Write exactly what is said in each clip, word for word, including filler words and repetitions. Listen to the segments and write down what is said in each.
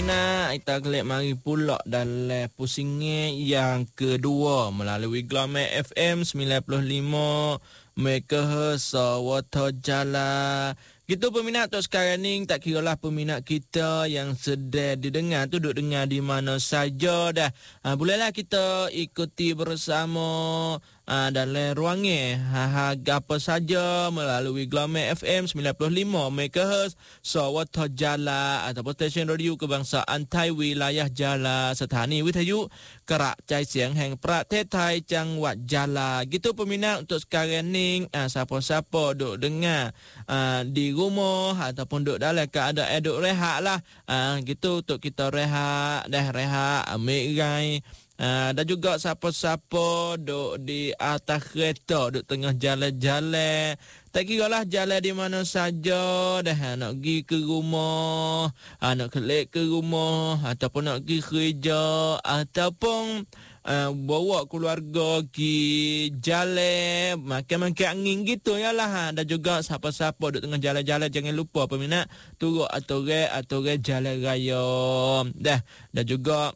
peminat, kita kelak mari pula dalam pusingnya yang kedua melalui Glamour F M sembilan puluh lima megahertz Sawata Jala. Gitu peminat untuk sekarang ni, tak kira lah peminat kita yang sedang didengar tu duduk dengar di mana saja dah. Ha, bolehlah kita ikuti bersama ha, dalam ruangnya ha, ha, apa saja melalui Glamour F M sembilan puluh lima megahertz Sawata Jala ataupun stesen radio kebangsaan Thai wilayah Jala, Sethani Withayu Kerak Cai Siang Hang Pratet Thai Jangwat Jala. Gitu peminat untuk sekarang ni, ha, siapa-siapa duduk dengar ha, di rumah ataupun duduk dalam keadaan duduk rehat lah. Ha, gitu untuk kita rehat, dah rehat, ambil rai. Ha, dan juga siapa-siapa duduk di atas kereta, duduk tengah jalan-jalan. Tak kira lah jalan di mana saja, dah nak pergi ke rumah, ha, nak kelik ke rumah, ataupun nak pergi kerja, ataupun Uh, bawa keluarga pergi jalan makan-makan angin gitu ya lah. Ha. Dan juga siapa-siapa duduk tengah jalan-jalan, jangan lupa peminat turut aturan aturan jalan raya. Dah, dan juga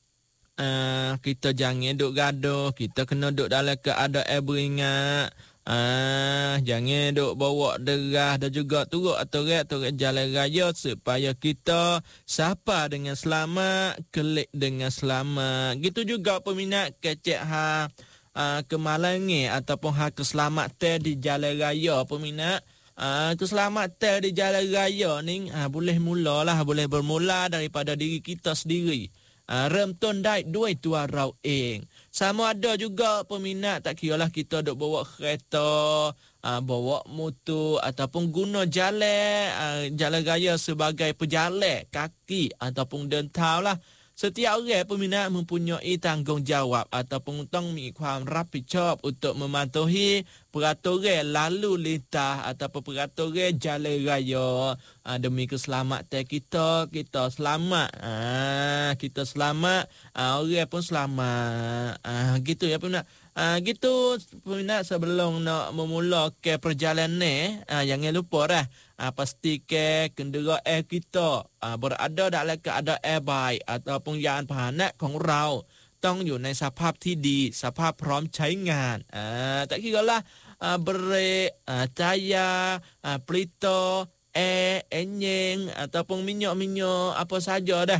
uh, kita jangan duduk gaduh, kita kena duduk dalam keadaan beringat. Ah, jangan duk bawa derah dan juga turut aturan-aturan jalan raya supaya kita sapa dengan selamat, kelik dengan selamat. Gitu juga peminat kecek ha uh, kemalangi ataupun ha keselamatan di jalan raya peminat. Ah, keselamatan di jalan raya ni ah, boleh mulalah, boleh bermula daripada diri kita sendiri. Ah, rem ton dai dua tua rau eng. Sama ada juga peminat, tak kiralah kita duk bawa kereta, uh, bawa motor ataupun guna jalan uh, jalan raya sebagai pejalan kaki ataupun dentau lah. Setiap orang peminat mempunyai tanggungjawab ataupun tanggungความรับผิดชอบuntuk mematuhi peraturan lalu lintas ataupun peraturan jalan raya. Ha, demi keselamatan kita, kita selamat. Ha, kita selamat, ha, orang pun selamat. Ha, gitu ya peminat. Ha, gitu peminat, sebelum nak memulakan perjalanan, ha, jangan lupa dah. Ha, pastikan kenderaan kita ha, berada dalam keadaan baik ataupun yaan pahana ของเราต้องอยู่ในสภาพที่ดีสภาพพร้อมใช้งานอ่า tak kira lah uh, brek, uh, cahaya, uh, pelita, air, enjin ataupun minyak-minyak apa saja dah.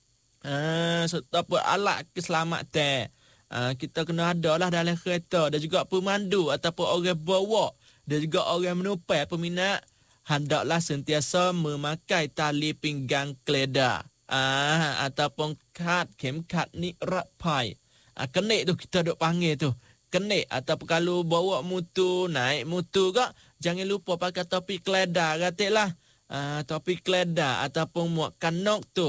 Uh, serta alat keselamatan uh, kita kena ada lah dalam kereta. Dan juga pemandu ataupun orang bawa dan juga orang menupang peminat hendaklah sentiasa memakai tali pinggang keledar ah, ataupun kad kem-kad niratpai. Ah, kenik tu kita duk panggil tu. Kenik ataupun kalau bawa motor, naik motor ke, jangan lupa pakai topi keledar katiklah. Ah, topi keledar ataupun muat kanok tu.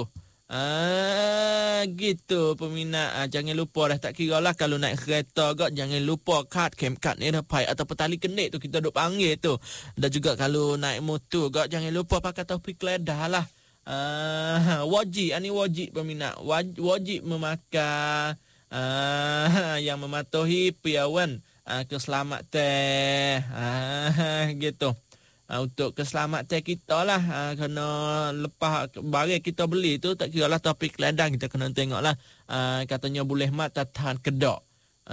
Ah, gitu peminat. Ah, jangan lupa dah, tak kira lah kalau naik kereta ke, jangan lupa kad kem-kad niratpai ataupun tali kenik tu kita duk panggil tu. Dan juga kalau naik motor ke, jangan lupa pakai topi keledar lah. Uh, wajib, ini wajib peminat, wajib, wajib memakai uh, yang mematuhi piawan uh, keselamatan uh, gitu. Uh, untuk keselamatan kita lah, uh, kena lepas barang kita beli tu, tak kira lah topik ladang, kita kena tengok lah, uh, katanya boleh mat tahan kedak.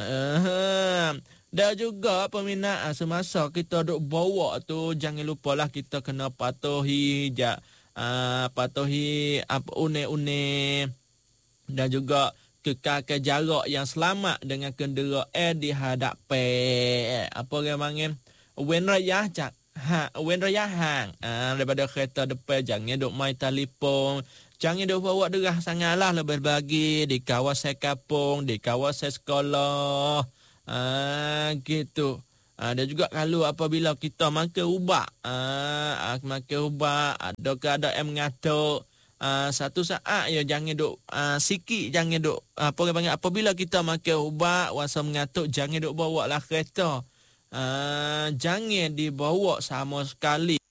Uh, dan juga peminat, uh, semasa kita duk bawa tu, jangan lupalah kita kena patuhi ja, Uh, patuhi apa une-une dan juga kekalkan jarak yang selamat dengan kenderaan di hadapan apa orang panggil wen raya jak ha wen raya hang uh, daripada kereta depan. Jangan duk main telefon, jangan duk bawa derah sangatlah, lebih bagi di kawasan kampung, di kawasan sekolah uh, gitu. Uh, dan juga kalau apabila kita makan ubat, uh, makan ubat, ada keadaan mengatuk, uh, satu saat ya jangan duk uh, sikit, jangan duk apa orang panggil, apabila kita makan ubat rasa mengatuk, jangan duk bawa lah kereta. Uh, jangan dibawa sama sekali.